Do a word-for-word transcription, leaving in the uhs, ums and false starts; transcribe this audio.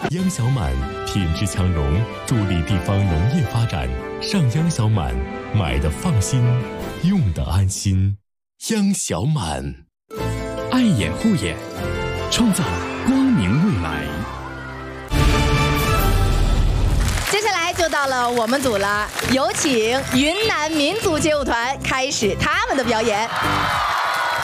央小满品质强农，助力地方农业发展。上央小满，买的放心，用的安心。央小满， 爱眼护眼，创造光明未来。 接下来就到了我们组了，有请云南民族街舞团开始他们的表演。